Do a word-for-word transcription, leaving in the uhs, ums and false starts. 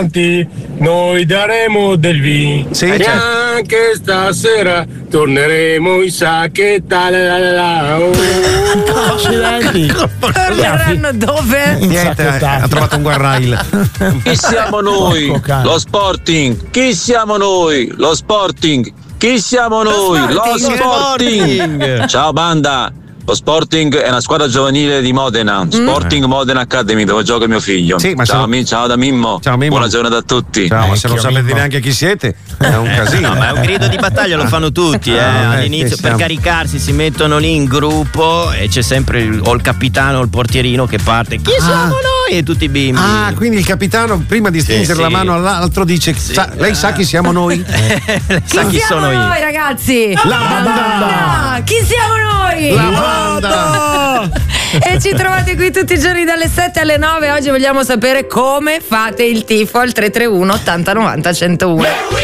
noi daremo del vino sì, e certo. anche stasera torneremo in sacchetta. Accidenti. Torneranno dove? Niente, ha trovato un guarrail. Chi siamo noi? Lo Sporting. Chi siamo noi? Lo Sporting. Chi siamo noi? Lo Sporting. Sporting. Ciao banda. Lo Sporting è una squadra giovanile di Modena, Sporting Modena Academy, dove gioca mio figlio. Sì, ma se ciao, non- mi- ciao da Mimmo. Ciao, Mimmo. Buona giornata a tutti. Ciao, ma se non Vecchio sapete Mimmo. neanche chi siete, è un casino. No, ma è un grido di battaglia, lo fanno tutti, eh. Ah, eh, All'inizio sì, per siamo- caricarsi si mettono lì in gruppo e c'è sempre il, o il capitano o il portierino che parte. Chi siamo noi? E tutti i bimbi. Ah, quindi il capitano prima di stringere sì. la mano all'altro dice: "Sa- lei sa chi siamo noi?" Sa chi siamo sono noi, io? ragazzi? La banda! Chi siamo noi? La banda! E ci trovate qui tutti i giorni dalle sette alle nove. Oggi vogliamo sapere come fate il tifo al tre tre uno ottanta novanta centouno.